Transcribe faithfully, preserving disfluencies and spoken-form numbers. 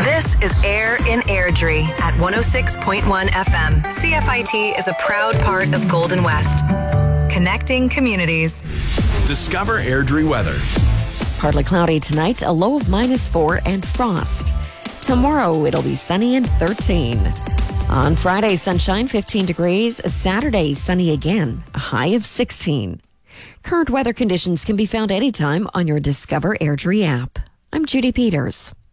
This is Air in Airdrie at one oh six point one F M. C F I T is a proud part of Golden West. Connecting communities. Discover Airdrie weather. Partly cloudy tonight, a low of minus four and frost. Tomorrow it'll be sunny and thirteen. On Friday, sunshine, fifteen degrees. Saturday, sunny again, a high of sixteen. Current weather conditions can be found anytime on your Discover Airdrie app. I'm Judy Peters.